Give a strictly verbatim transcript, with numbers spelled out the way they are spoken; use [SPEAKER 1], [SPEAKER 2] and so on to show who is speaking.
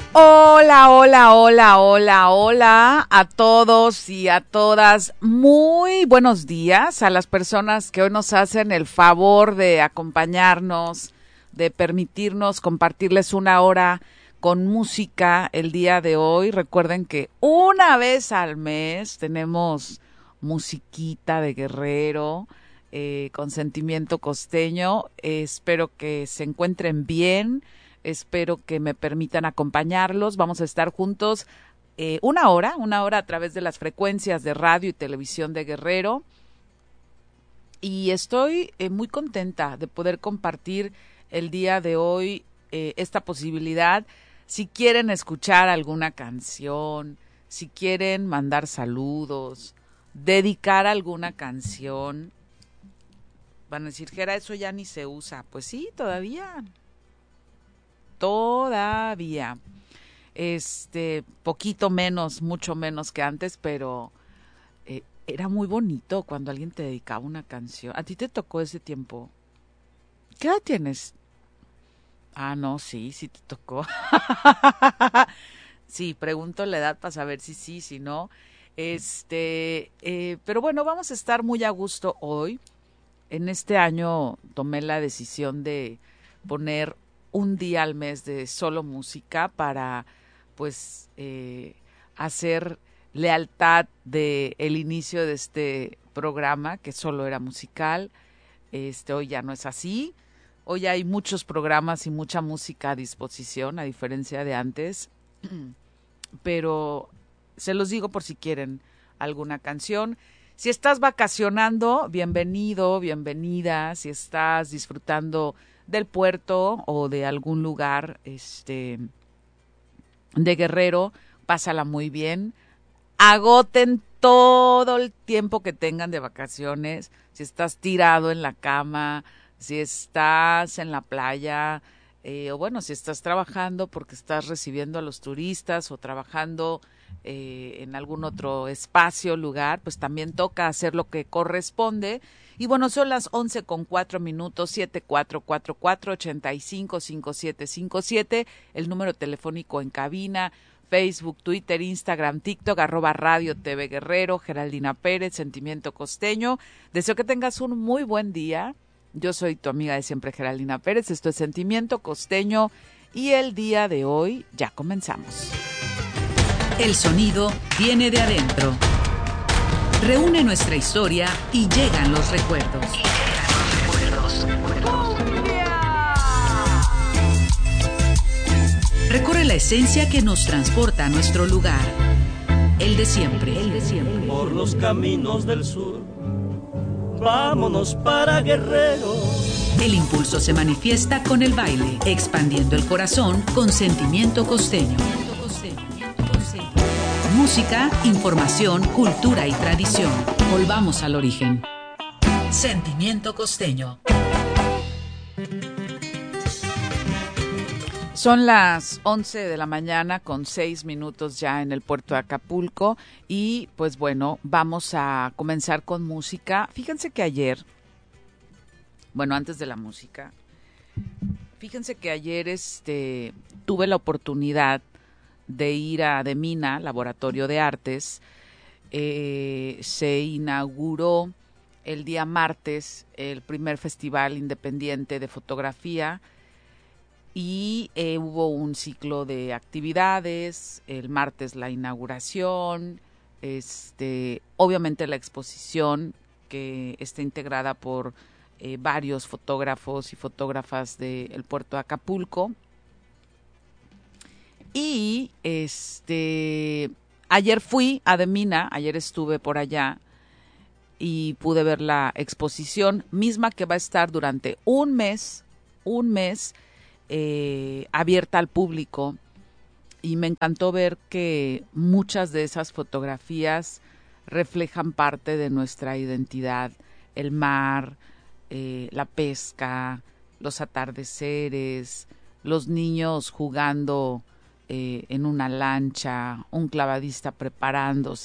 [SPEAKER 1] Hola, hola, hola, hola, hola a todos y a todas. Muy buenos días a las personas que hoy nos hacen el favor de acompañarnos, de permitirnos compartirles una hora con música el día de hoy. Recuerden que una vez al mes tenemos musiquita de Guerrero eh, con sentimiento costeño. Eh, espero que se encuentren bien. Espero que me permitan acompañarlos. Vamos a estar juntos eh, una hora, una hora a través de las frecuencias de radio y televisión de Guerrero. Y estoy eh, muy contenta de poder compartir el día de hoy eh, esta posibilidad. Si quieren escuchar alguna canción, si quieren mandar saludos, dedicar alguna canción, van a decir, Gera, eso ya ni se usa. Pues sí, todavía. Todavía. Este, poquito menos, mucho menos que antes, pero eh, era muy bonito cuando alguien te dedicaba una canción. ¿A ti te tocó ese tiempo? ¿Qué edad tienes? Ah, no, sí, sí te tocó. Sí, pregunto la edad para saber si sí, si no. Este, eh, pero bueno, vamos a estar muy a gusto hoy. En este año tomé la decisión de poner un día al mes de solo música para pues eh, hacer lealtad de el inicio de este programa que solo era musical. Este hoy ya no es así. Hoy hay muchos programas y mucha música a disposición, a diferencia de antes. Pero se los digo por si quieren alguna canción. Si estás vacacionando, bienvenido, bienvenida. Si estás disfrutando del puerto o de algún lugar este de Guerrero, pásala muy bien. Agoten todo el tiempo que tengan de vacaciones. Si estás tirado en la cama, si estás en la playa, eh, o bueno, si estás trabajando porque estás recibiendo a los turistas o trabajando eh, en algún otro espacio, lugar, pues también toca hacer lo que corresponde. Y bueno, son las once con cuatro minutos, siete cuatro cuatro cuatro, ocho cinco cinco siete cinco siete, el número telefónico en cabina, Facebook, Twitter, Instagram, TikTok, arroba Radio T V Guerrero, Geraldina Pérez, Sentimiento Costeño. Deseo que tengas un muy buen día. Yo soy tu amiga de siempre, Geraldina Pérez. Esto es Sentimiento Costeño y el día de hoy ya comenzamos.
[SPEAKER 2] El sonido viene de adentro. Reúne nuestra historia y llegan los recuerdos. Y llegan los recuerdos. ¡Cumbia! Recorre la esencia que nos transporta a nuestro lugar. El de siempre. El de siempre.
[SPEAKER 3] Por los caminos del sur, vámonos para Guerrero.
[SPEAKER 2] El impulso se manifiesta con el baile, expandiendo el corazón con sentimiento costeño. Música, información, cultura y tradición. Volvamos al origen. Sentimiento costeño.
[SPEAKER 1] Son las once de la mañana con seis minutos ya en el puerto de Acapulco y pues bueno, vamos a comenzar con música. Fíjense que ayer, bueno, antes de la música, fíjense que ayer este tuve la oportunidad de ir a Demina, Laboratorio de Artes. Eh, se inauguró el día martes el primer festival independiente de fotografía y eh, hubo un ciclo de actividades. El martes la inauguración, este, obviamente la exposición que está integrada por eh, varios fotógrafos y fotógrafas del puerto de Acapulco. Y este ayer fui a Demina, ayer estuve por allá y pude ver la exposición misma que va a estar durante un mes, un mes eh, abierta al público, y me encantó ver que muchas de esas fotografías reflejan parte de nuestra identidad, el mar, eh, la pesca, los atardeceres, los niños jugando Eh, en una lancha, un clavadista preparándose